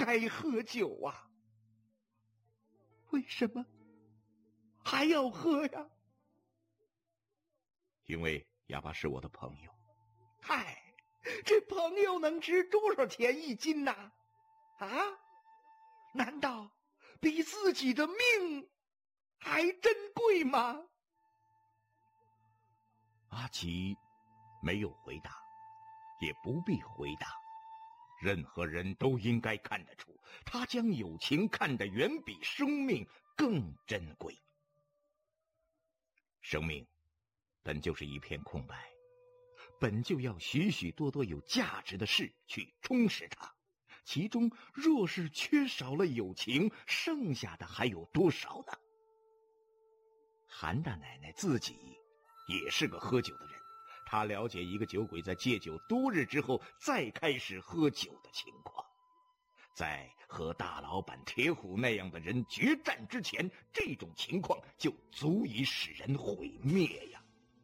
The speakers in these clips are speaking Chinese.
该喝酒啊！为什么还要喝呀？ 因为哑巴是我的朋友。 嗨，这朋友能值多少钱一斤呐？啊？难道比自己的命还珍贵吗？ 阿吉没有回答，也不必回答。任何人都应该看得出，他将友情看得远比生命更珍贵。生命本就是一片空白，本就要许许多多有价值的事去充实它，其中若是缺少了友情，剩下的还有多少呢？韩大奶奶自己也是个喝酒的人，她了解一个酒鬼在戒酒多日之后再开始喝酒的情况。在和大老板铁虎那样的人决战之前，这种情况就足以使人毁灭呀。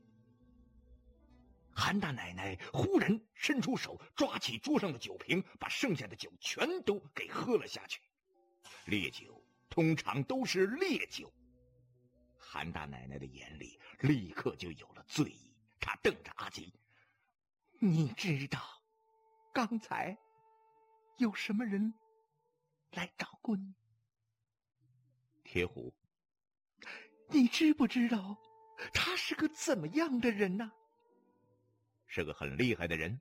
韩大奶奶忽然伸出手，抓起桌上的酒瓶，把剩下的酒全都给喝了下去。烈酒通常都是烈酒。韩大奶奶的眼里立刻就有了醉意，她瞪着阿吉：“ 你知道刚才有什么人来找过你？” 铁虎：“ 你知不知道他是个怎么样的人呢？”“ 是个很厉害的人。”“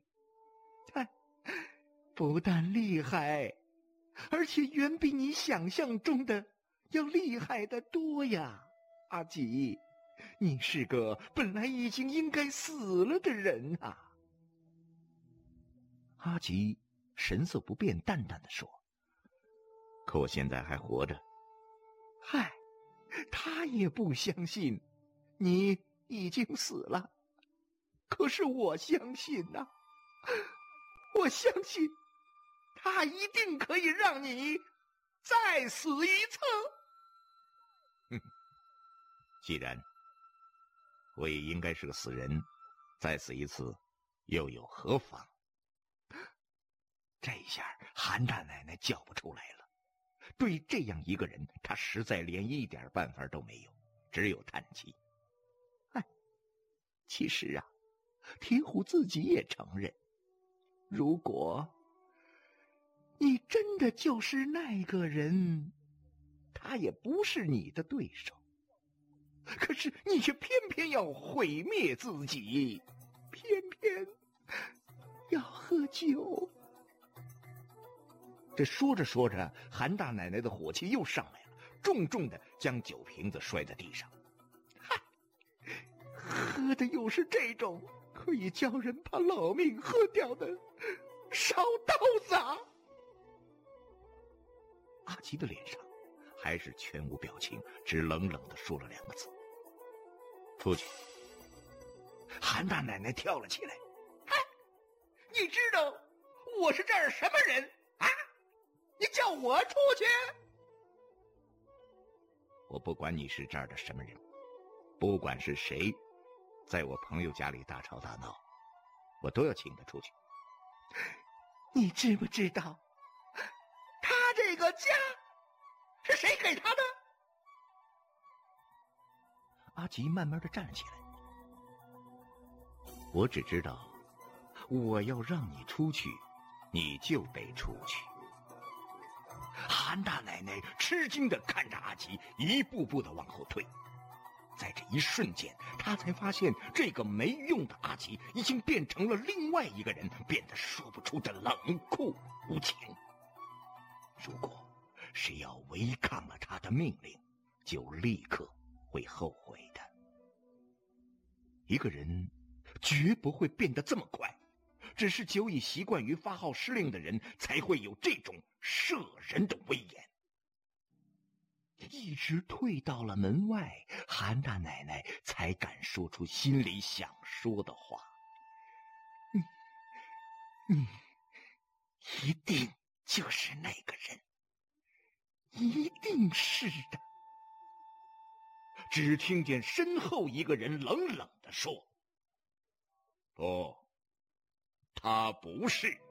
不但厉害，而且远比你想象中的要厉害得多呀。阿吉，你是个本来已经应该死了的人啊。” 阿吉神色不变，淡淡的说：“可我现在还活着。”“ 嗨，他也不相信你已经死了，可是我相信呐，我相信他一定可以让你再死一次。”“ 既然我也应该是个死人，再死一次又有何妨？”这下韩大奶奶叫不出来了。对这样一个人，她实在连一点办法都没有，只有叹气。 其实啊，铁虎自己也承认，如果你真的就是那个人，他也不是你的对手。可是你却偏偏要毁灭自己，偏偏要喝酒。” 这说着说着，韩大奶奶的火气又上来了，重重的将酒瓶子摔在地上。 “嗨，喝的又是这种可以叫人把老命喝掉的烧刀子啊！” 阿吉的脸上还是全无表情，只冷冷的说了2个字：“出去。” 韩大奶奶跳了起来：“嗨，你知道我是这儿什么人啊？你叫我出去？”“ 我不管你是这儿的什么人，不管是谁在我朋友家里大吵大闹，我都要请他出去。”“ 你知不知道他这个家是谁给他的？” 阿吉慢慢的站了起来：“我只知道，我要让你出去，你就得出去。”韩大奶奶吃惊的看着阿吉一步步的往后退，在这一瞬间，她才发现这个没用的阿吉已经变成了另外一个人，变得说不出的冷酷无情。如果谁要违抗了他的命令，就立刻会后悔的。一个人绝不会变得这么快，只是久已习惯于发号施令的人才会有这种摄人的威严。一直退到了门外，韩大奶奶才敢说出心里想说的话：“ 你一定就是那个人，一定是的。” 只听见身后一个人冷冷地说：“不，他不是。”